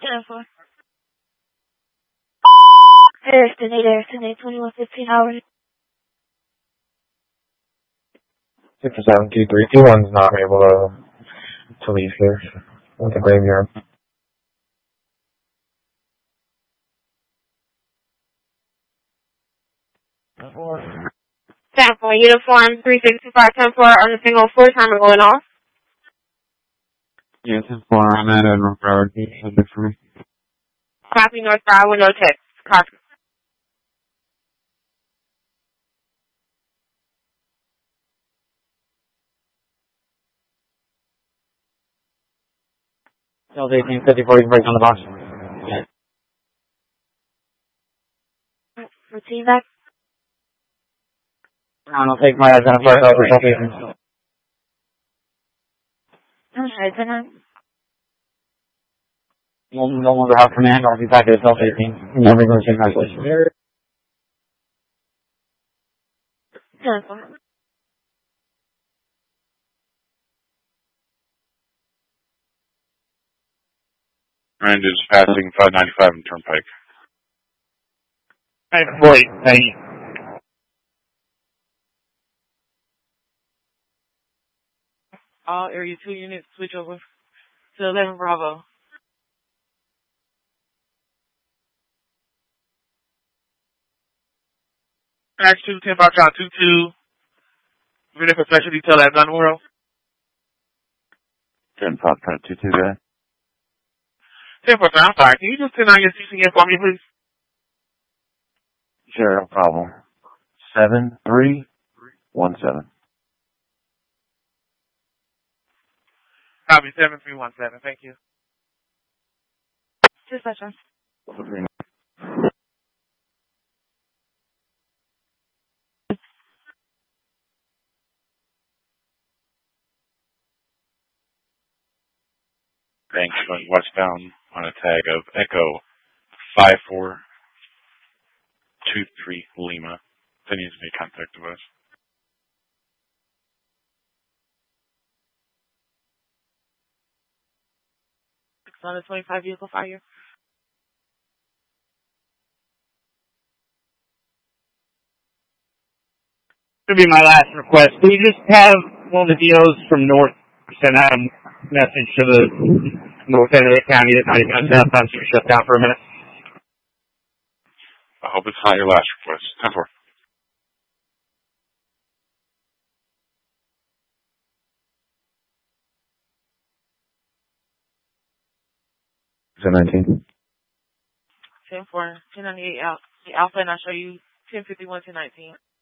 10-4. Ariston 2115 hours. 672-321's not able to leave here with the graveyard. Sample uniform 365-10-4 on the single 4 timer going off. Yeah, 10-4, I'm at North Broward. Send it for me. Copy North Broward, no text. Copy. Tells 1854, you can break down the box. Routine back. I'll take my identifier out for something. Alright, then No longer have command, I'll be back at Delta 18. Never going to change my place. 10-4. And is passing 595 and Turnpike. Wait, thank you. All Area 2 units switch over to 11 Bravo. Act 2, 10 Fox Shot 2-2. Ready for special detail at Gun World. 10 Fox Shot 2-2 guy. 10 Fox, I'm sorry. Can you just turn on your CCN for me, please? Sure, no problem. 7317. Copy 7317. Thank you. Dispatcher. Banks going westbound on a tag of Echo 5423 Lima. There needs to be contact device. On a 25 vehicle fire. Should be my last request. Can you just have one of the DOs from North send out a message to the north end of the county that might have got downtown shut down for a minute? I hope it's not your last request. 10-4. Is that 19? 10-4, 1098 out. The Alpha, and I'll show you 1051, 1019.